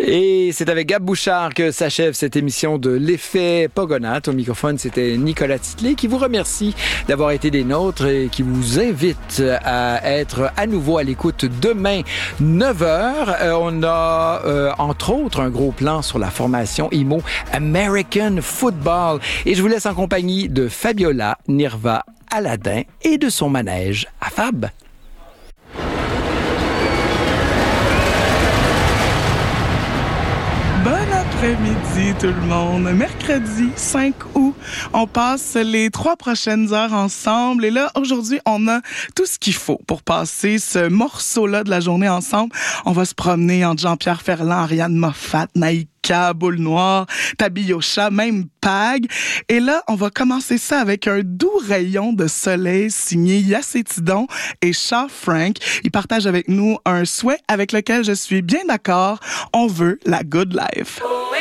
Et c'est avec Gab Bouchard que s'achève cette émission de l'effet Pogonat. Au microphone, c'était Nicolas Titley qui vous remercie d'avoir été des nôtres et qui vous invite à être à nouveau à l'écoute demain 9h. On a entre autres un gros plan sur la formation IMO American Football. Et je vous laisse en compagnie de Fabiola, Nirva, Aladdin et de son manège à Fab. Bon après-midi tout le monde. Mercredi 5 août, on passe les 3 prochaines heures ensemble. Et là, aujourd'hui, on a tout ce qu'il faut pour passer ce morceau-là de la journée ensemble. On va se promener entre Jean-Pierre Ferland, Ariane Moffat, Naïka, Boule Noire, Tabiocha, même Pag. Et là, on va commencer ça avec un doux rayon de soleil signé Yacétidon et Charles Frank. Ils partagent avec nous un souhait avec lequel je suis bien d'accord. On veut la good life.